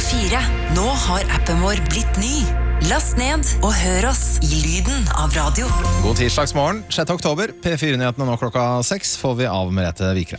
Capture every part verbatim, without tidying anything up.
fire. Nå har appen vår blitt ny. Last ned og hør oss i lyden av radio. God tirsdagsmorgen, sjette oktober. P fire-nyhetene nå klokka seks får vi av Merete Vikre.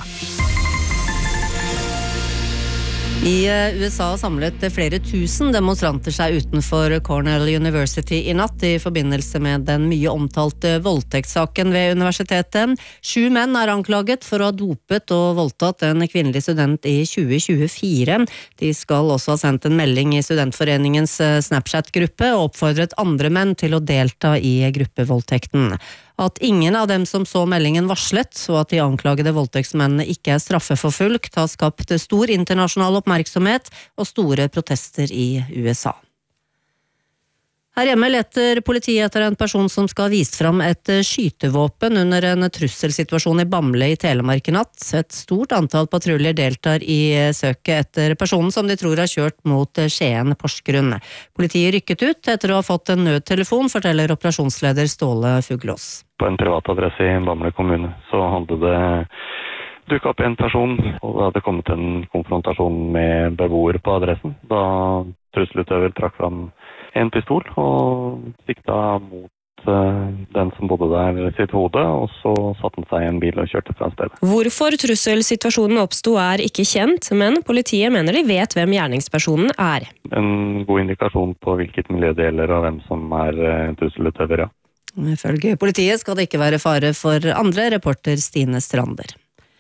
I U S A samlet flere tusen demonstranter seg utenfor Cornell University i natt i forbindelse med den mye omtalte voldtektssaken ved universitetet. Sju menn er anklaget for å ha dopet og voldtatt en kvinnelig student i tjue tjuefire. De skal også ha sendt en melding i studentforeningens Snapchat-gruppe og oppfordret andre menn til å delta i gruppevoldtekten. At ingen av dem som så meldingen varslet, og at de anklagede voldtektsmennene ikke er straffeforfulgt, har skapt stor internasjonal oppmerksomhet og store protester i U S A. Her hjemme leter politiet etter en person som skal ha vist fram et skytevåpen under en trusselsituasjon i Bamble i Telemark i natt. Et stort antall patruljer deltar i søket etter personen som de tror har kjørt mot Skien Porsgrunn. Politiet rykket ut etter å ha fått en nødtelefon, forteller operasjonsleder Ståle Fuglås. På en privat adresse i Bamble kommune så hadde det dukket opp en person, og det hadde kommet en konfrontasjon med beboere på adressen. Da trusselutøver trakk fram en pistol og sikta mot uh, den som bodde der i sitt hode, og så satte han seg i en bil og kjørte fra stedet. Hvorfor trusselsituasjonen oppstod er ikke kjent, men politiet mener de vet hvem gjerningspersonen er. En god indikasjon på hvilket miljø det gjelder og hvem som er uh, trusselutøver, ja. Ifølge politiet skal det ikke være fare for andre, reporter Stine Strander.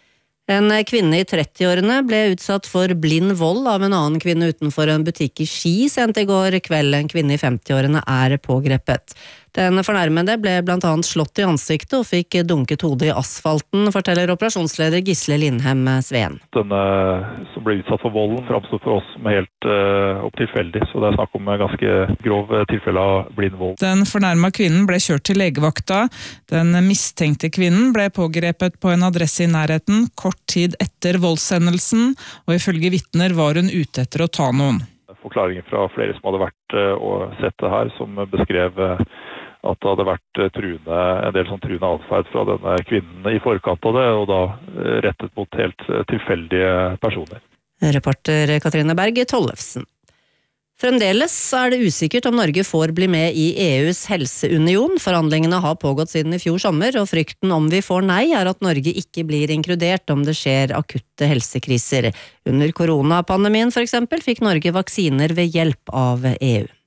En kvinne i trettiårene ble utsatt for blind vold av en annen kvinne utenfor en butikk i Ski sent i går kveld. En kvinne i femtiårene er pågrepet. Den fornærmede ble blant annet slått i ansiktet og fikk dunket hodet i asfalten, forteller operasjonsleder Gisle Lindhem Sveen. Denne som ble utsatt for volden fremstod for oss med helt uh, opp tilfeldig, så det er snakk om en ganske grov tilfelle av blind vold. Den fornærmede kvinnen ble kjørt til legevakta. Den mistenkte kvinnen ble pågrepet på en adresse i nærheten kort tid etter voldshendelsen, og ifølge vitner var hun ute etter å ta noen. Forklaringer fra flere som hadde vært uh, og sett det her, som beskrev uh, at det hadde vært truende, en del sånn truende atferd fra denne kvinnen i forkant av det, og da rettet mot helt tilfeldige personer. Reporter Katrine Berg Tollefsen. Fremdeles er det usikkert om Norge får bli med i E U's helseunion. Forhandlingene har pågått siden i fjor sommer, og frykten om vi får nei er at Norge ikke blir inkludert om det skjer akutte helsekriser. Under koronapandemien for eksempel fikk Norge vaksiner ved hjelp av E U.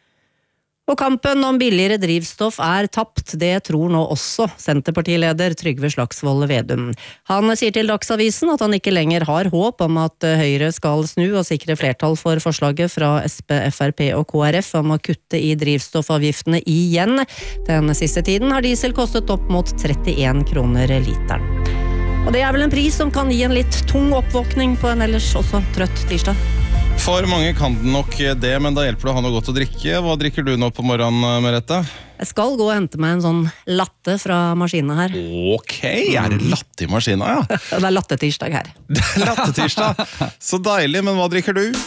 Og kampen om billigere drivstoff er tapt, det tror nå også Senterpartileder Trygve Slagsvold Vedum. Han sier til Dagsavisen at han ikke lenger har håp om at Høyre skal snu og sikre flertall for forslaget fra S P, F R P og K R F om å kutte i drivstoffavgiftene igjen. Den siste tiden har diesel kostet opp mot trettien kroner literen. Og det er vel en pris som kan gi en litt tung oppvåkning på en ellers også trøtt tirsdag. For mange kan den nok det, men da hjelper det å ha noe godt å drikke. Hva drikker du nå på morgenen, Merete? Jeg skal gå og hente meg en sånn latte fra maskinen her. Ok, er det latte i maskinen, ja? Det er lattetirsdag her. Det er lattetirsdag. Så deilig, men hva drikker du?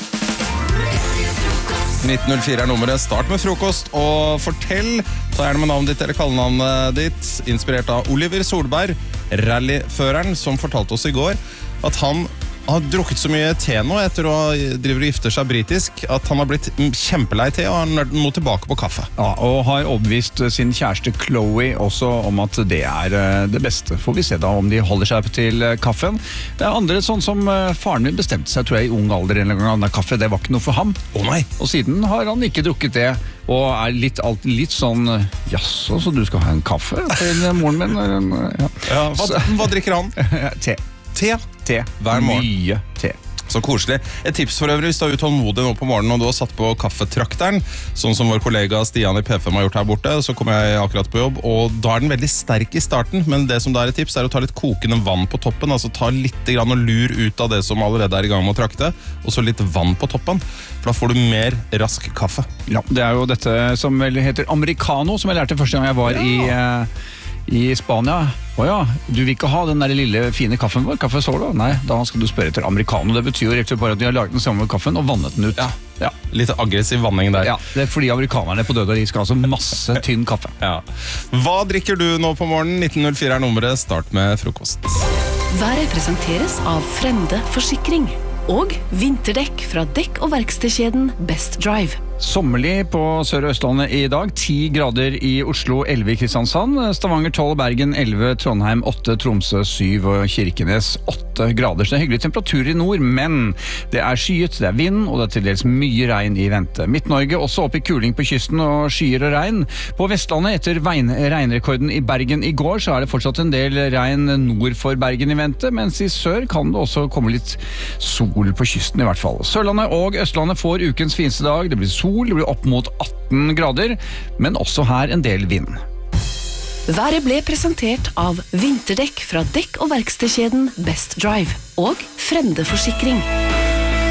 nitten null fire er nummeret. Start med frokost, og fortell, ta gjerne med navnet ditt eller kallenavnet ditt, inspirert av Oliver Solberg, rallyføreren, som fortalte oss i går at han har drukket så mye te nå etter å drive og gifte seg britisk at han har blitt kjempelei te og han er nå tilbake på kaffe. Ja, og har overbevist sin kjæreste Chloe også om at det er det beste. Får vi se da om de holder seg til kaffen. Det er andre sånn som faren min bestemte seg, tror jeg, i ung alder en gang, at kaffe det var ikke noe for ham. Å nei! Og siden har han ikke drukket det, og er litt, alltid litt sånn, jaså, så du skal ha en kaffe til moren min? En, ja. Ja, hva, hva drikker han? Te. Te? Te. Hver morgen. Mye te. Så koselig. Et tips for øvrig, hvis du er utålmodig nå på morgenen og du har satt på kaffetrakteren, sånn som vår kollega Stian i P fem har gjort her borte, så kommer jeg akkurat på jobb, og da er den veldig sterk i starten, men det som da er et tips er å ta litt kokende vann på toppen, altså ta litt grann og lur ut av det som allerede er i gang med å trakte, og så litt vann på toppen, for da får du mer rask kaffe. Ja, det er jo dette som vel heter americano, som jeg lærte første gang jeg var ja. i... Uh, I Spania. Åja, du vil ikke ha den der lille fine kaffen vår, kaffe solo? Nei, da skal du spørre etter americano. Det betyr jo rett og slett bare at de har laget den samme kaffen og vannet den ut. Ja, ja. Litt aggressiv vanning der. Ja, det er fordi amerikanerne på død og ris skal ha så masse tynn kaffe. Ja. Hva drikker du nå på morgenen? nitten null fire er nummeret. Start med frokost. Været presenteres av Frende Forsikring. og vinterdekk fra dekk- og verkstedkjeden Best Drive. Sommerlig på Sør- og Østlandet i dag, ti grader i Oslo, elleve i Kristiansand, Stavanger tolv, Bergen elleve, Trondheim åtte, Tromsø syv og Kirkenes åtte grader. Så det er hyggelig temperatur i nord, men det er skyet, det er vind og det er til dels mye regn i vente. Midt-Norge også opp i kuling på kysten og skyer og regn. På Vestlandet etter regnrekorden i Bergen i går så er det fortsatt en del regn nord for Bergen i vente, mens i sør kan det også komme litt sol på kysten i hvert fall. Sørlandet og Østlandet får ukens fineste dag, det blir sol, det blir opp mot atten grader, men også her en del vind. Været ble presentert av vinterdekk fra dekk- og verkstedkjeden Best Drive og Frende Forsikring.